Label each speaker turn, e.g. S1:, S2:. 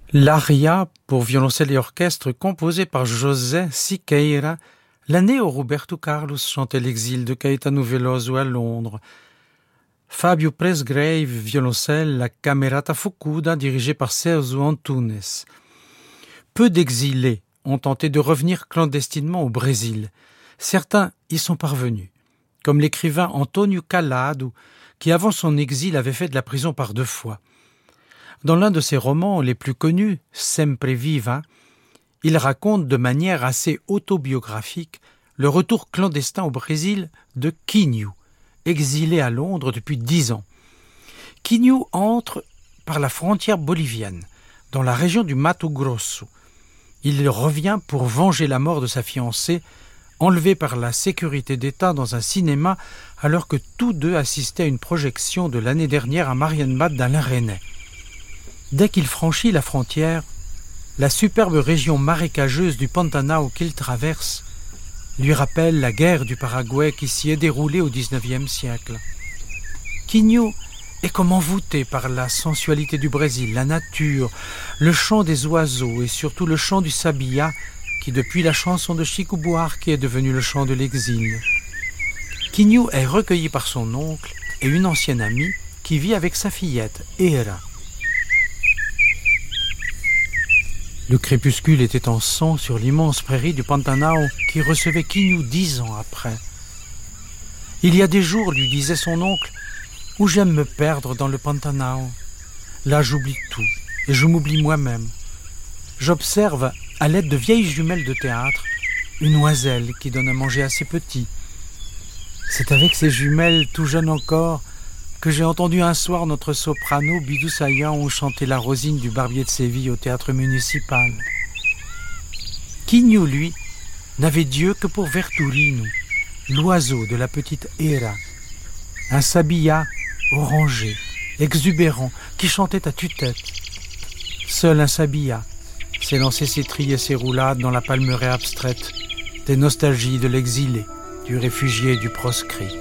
S1: L'aria pour violoncelle et orchestre composée par José Siqueira, l'année où Roberto Carlos chantait l'exil de Caetano Veloso à Londres. Fabio Presgrave, violoncelle, la Camerata Fukuda dirigée par Celso Antunes. Peu d'exilés ont tenté de revenir clandestinement au Brésil. Certains y sont parvenus, comme l'écrivain Antonio Calado, qui avant son exil avait fait de la prison par 2 fois. Dans l'un de ses romans les plus connus, Sempre Viva, il raconte de manière assez autobiographique le retour clandestin au Brésil de Quinho, exilé à Londres depuis 10 ans. Quinho entre par la frontière bolivienne, dans la région du Mato Grosso. Il revient pour venger la mort de sa fiancée, enlevée par la sécurité d'État dans un cinéma alors que tous deux assistaient à une projection de l'année dernière à Marienbad d'Alain Resnais. Dès qu'il franchit la frontière, la superbe région marécageuse du Pantanal qu'il traverse lui rappelle la guerre du Paraguay qui s'y est déroulée au XIXe siècle. Quinho est comme envoûté par la sensualité du Brésil, la nature, le chant des oiseaux et surtout le chant du sabia qui depuis la chanson de Chico Buarque est devenu le chant de l'exil. Quinho est recueilli par son oncle et une ancienne amie qui vit avec sa fillette, Hera. Le crépuscule était en sang sur l'immense prairie du Pantanal qui recevait Quinho 10 ans après. Il y a des jours, lui disait son oncle, où j'aime me perdre dans le Pantanal. Là, j'oublie tout et je m'oublie moi-même. J'observe, à l'aide de vieilles jumelles de théâtre, une oiselle qui donne à manger à ses petits. C'est avec ces jumelles, tout jeunes encore, que j'ai entendu un soir notre soprano Bidou Sayan chanter la Rosine du Barbier de Séville au théâtre municipal. Quinho, lui, n'avait Dieu que pour Verturino, l'oiseau de la petite Hera, un sabia orangé, exubérant, qui chantait à tue-tête. Seul un sabia s'est lancé ses trilles et ses roulades dans la palmeraie abstraite des nostalgies de l'exilé, du réfugié et du proscrit.